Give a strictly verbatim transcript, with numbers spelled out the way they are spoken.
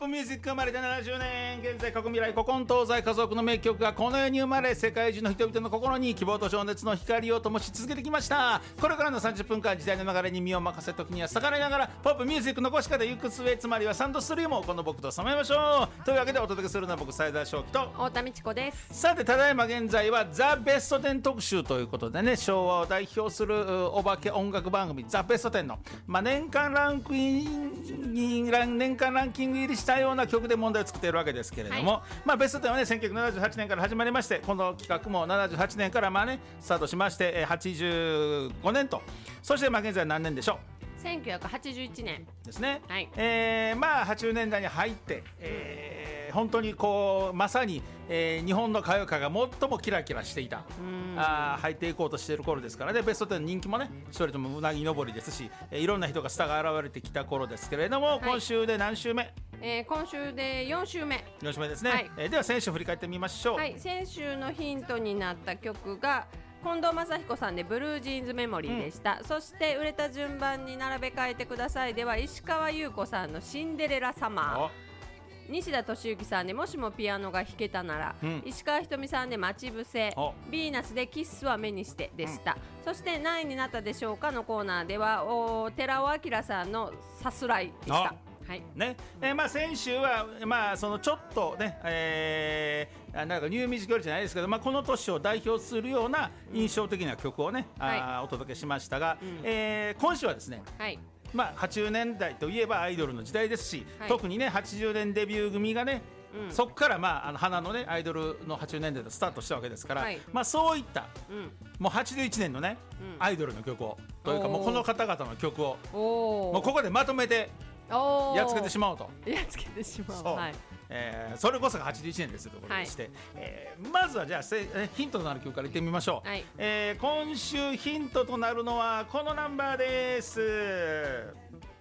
プミュージック生まれてななじゅうねん、現在過去未来古今東西家族の名曲がこの世に生まれ、世界中の人々の心に希望と情熱の光を灯し続けてきました。これからのさんじゅっぷんかん、時代の流れに身を任せ、時には逆らいながらポップミュージックの残し方行く末、つまりはサンドストリームをこの僕と染めましょう。というわけでお届けするのは僕、斉田正樹と太田美智子です。 さて、ただいま現在はザ・ベストテン特集ということでね、昭和を代表するお化け音楽番組ザ・ベストテンの、まあ、年間ランクイン年間ランキング入りしたような曲で問題を作っているわけですけれども、はい、まあ、ベストテンはねせんきゅうひゃくななじゅうはちねんから始まりまして、この企画もななじゅうはちねんからまあ、ね、スタートしましてはちじゅうごねんと、そしてまあ現在何年でしょう。 せんきゅうひゃくはちじゅういちねんですね、 はい、 えー、まあはちじゅうねんだいに入って、えー、本当にこうまさに、えー、日本の歌謡界が最もキラキラしていた、あ入っていこうとしている頃ですからね。ベストテンの人気もね一人ともうなぎ登りですし、えー、いろんな人がスターが現れてきた頃ですけれども、はい、今週で何週目？ えー、今週でよん週目よん週目ですね、はい、えー、では先週振り返ってみましょう。 はい、先週のヒントになった曲が近藤真彦さんでブルージーンズメモリーでした、うん、そして売れた順番に並べ替えてくださいでは石川優子さんのシンデレラサマー、西田敏行さんでもしもピアノが弾けたなら、うん、石川ひとみさんで待ち伏せ、ビーナスでキッスは目にしてでした、うん、そして何位になったでしょうかのコーナーではお寺尾明さんのさすらいでした。はいねえーまあ、先週は、まあ、そのちょっとね、えー、なんかニューミュージックよりじゃないですけど、まあ、この年を代表するような印象的な曲をね、うん、あ、はい、お届けしましたが、うん、えー、今週はですね、はい、まあ、はちじゅうねんだいといえばアイドルの時代ですし、はい、特にねはちじゅうねんデビュー組がね、うん、そこから、まあ、あの花の、ね、アイドルのはちじゅうねんだいでスタートしたわけですから、はい、まあ、そういった、うん、もうはちじゅういちねんの、ね、うん、アイドルの曲をというかもうこの方々の曲をもうここでまとめてやっつけてしまおうと。 やっつけてしまおう、はい、 えー、それこそがはちじゅういちねんですということでして、はい、えー、まずはじゃあせヒントとなる曲からいってみましょう、はい、えー、今週ヒントとなるのはこのナンバーです。